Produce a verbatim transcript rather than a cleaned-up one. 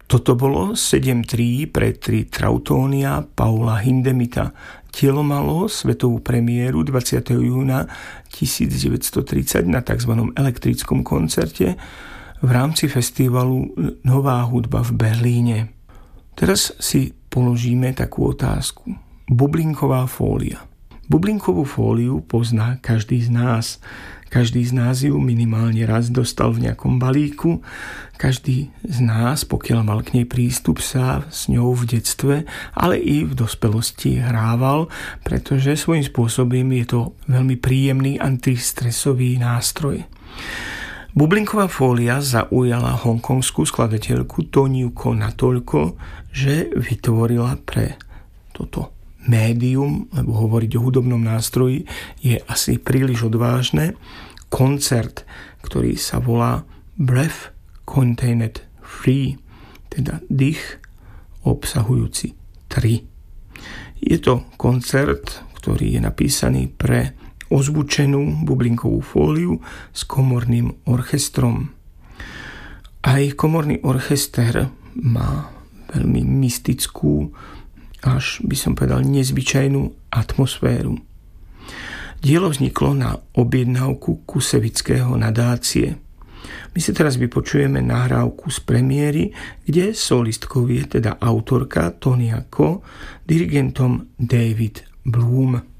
Toto bolo sedem tri pre tri Trautónia Paula Hindemitha. Dielo malo svetovú premiéru dvadsiateho júna tisícdeväťstotridsať na tzv. Elektrickom koncerte v rámci festivalu Nová hudba v Berlíne. Teraz si položíme takú otázku. Bublinková fólia. Bublinkovú fóliu pozná každý z nás. Každý z nás ju minimálne raz dostal v nejakom balíku. Každý z nás, pokiaľ mal k nej prístup, sa s ňou v detstve, ale i v dospelosti hrával, pretože svojím spôsobom je to veľmi príjemný antistresový nástroj. Bublinková fólia zaujala hongkongskú skladateľku Toniu Ko natoľko, že vytvorila pre toto médium, lebo hovoriť o hudobnom nástroji je asi príliš odvážne, koncert, ktorý sa volá Breath Contained Three, teda dých obsahujúci tri. Je to koncert, ktorý je napísaný pre ozvučenú bublinkovú fóliu s komorným orchestrom. Aj komorný orchester má veľmi mystickú, až by som povedal nezvyčajnú atmosféru. Dielo vzniklo na objednávku Kusevického nadácie. My si teraz vypočujeme nahrávku z premiéry, kde solistkou je teda autorka Tonia Ko, dirigentom David Bloom.